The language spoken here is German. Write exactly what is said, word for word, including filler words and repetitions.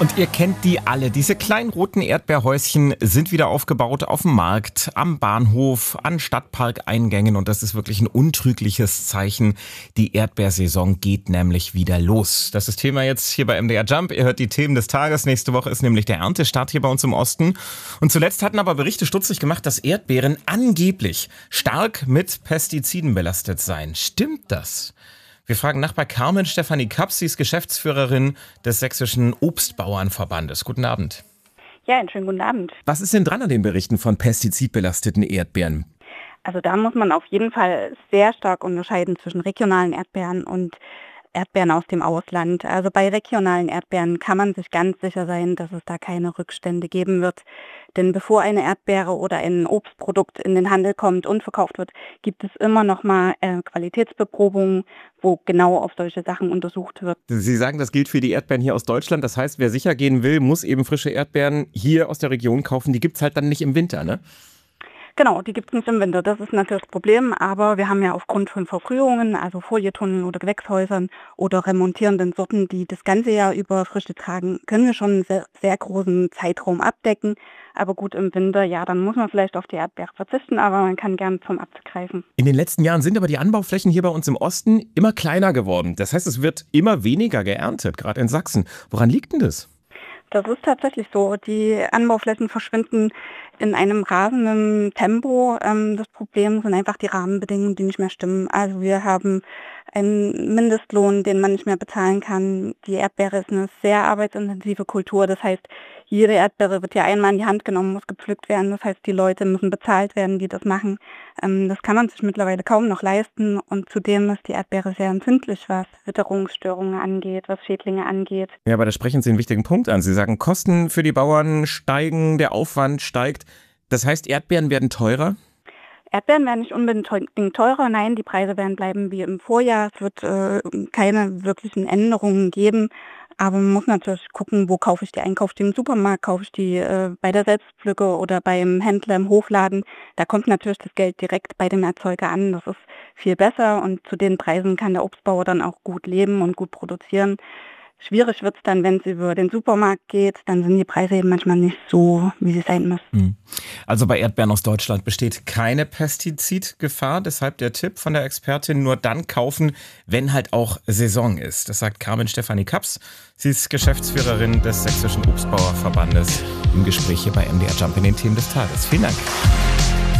Und ihr kennt die alle. Diese kleinen roten Erdbeerhäuschen sind wieder aufgebaut auf dem Markt, am Bahnhof, an Stadtparkeingängen. Und das ist wirklich ein untrügliches Zeichen. Die Erdbeersaison geht nämlich wieder los. Das ist Thema jetzt hier bei M D R Jump. Ihr hört die Themen des Tages. Nächste Woche ist nämlich der Erntestart hier bei uns im Osten. Und zuletzt hatten aber Berichte stutzig gemacht, dass Erdbeeren angeblich stark mit Pestiziden belastet seien. Stimmt das? Wir fragen nach bei Carmen Stefanie Kaps, sie ist Geschäftsführerin des Sächsischen Obstbauernverbandes. Guten Abend. Ja, einen schönen guten Abend. Was ist denn dran an den Berichten von pestizidbelasteten Erdbeeren? Also da muss man auf jeden Fall sehr stark unterscheiden zwischen regionalen Erdbeeren und Erdbeeren aus dem Ausland. Also bei regionalen Erdbeeren kann man sich ganz sicher sein, dass es da keine Rückstände geben wird. Denn bevor eine Erdbeere oder ein Obstprodukt in den Handel kommt und verkauft wird, gibt es immer noch mal äh, Qualitätsbeprobungen, wo genau auf solche Sachen untersucht wird. Sie sagen, das gilt für die Erdbeeren hier aus Deutschland. Das heißt, wer sicher gehen will, muss eben frische Erdbeeren hier aus der Region kaufen. Die gibt es halt dann nicht im Winter, ne? Genau, die gibt es nicht im Winter. Das ist natürlich das Problem, aber wir haben ja aufgrund von Verfrühungen, also Folietunneln oder Gewächshäusern oder remontierenden Sorten, die das ganze Jahr über Frische tragen, können wir schon einen sehr, sehr großen Zeitraum abdecken. Aber gut, im Winter, ja, dann muss man vielleicht auf die Erdbeere verzichten, aber man kann gern zum Apfel greifen. In den letzten Jahren sind aber die Anbauflächen hier bei uns im Osten immer kleiner geworden. Das heißt, es wird immer weniger geerntet, gerade in Sachsen. Woran liegt denn das? Das ist tatsächlich so. Die Anbauflächen verschwinden in einem rasenden Tempo. Ähm, das Problem sind einfach die Rahmenbedingungen, die nicht mehr stimmen. Also wir haben einen Mindestlohn, den man nicht mehr bezahlen kann. Die Erdbeere ist eine sehr arbeitsintensive Kultur. Das heißt, jede Erdbeere wird ja einmal in die Hand genommen, muss gepflückt werden. Das heißt, die Leute müssen bezahlt werden, die das machen. Ähm, das kann man sich mittlerweile kaum noch leisten. Und zudem ist die Erdbeere sehr empfindlich, was Witterungsstörungen angeht, was Schädlinge angeht. Ja, aber da sprechen Sie einen wichtigen Punkt an. Sie sagen, Kosten für die Bauern steigen, der Aufwand steigt. Das heißt, Erdbeeren werden teurer? Erdbeeren werden nicht unbedingt teurer, nein, die Preise werden bleiben wie im Vorjahr. Es wird äh, keine wirklichen Änderungen geben, aber man muss natürlich gucken, wo kaufe ich die ein. Kaufe ich die im Supermarkt, kaufe ich die äh, bei der Selbstpflücke oder beim Händler im Hofladen. Da kommt natürlich das Geld direkt bei dem Erzeuger an, das ist viel besser und zu den Preisen kann der Obstbauer dann auch gut leben und gut produzieren. Schwierig wird es dann, wenn es über den Supermarkt geht, dann sind die Preise eben manchmal nicht so, wie sie sein müssen. Also bei Erdbeeren aus Deutschland besteht keine Pestizidgefahr, deshalb der Tipp von der Expertin, nur dann kaufen, wenn halt auch Saison ist. Das sagt Carmen Stefanie Kaps, sie ist Geschäftsführerin des Sächsischen Obstbauerverbandes im Gespräch hier bei M D R Jump in den Themen des Tages. Vielen Dank.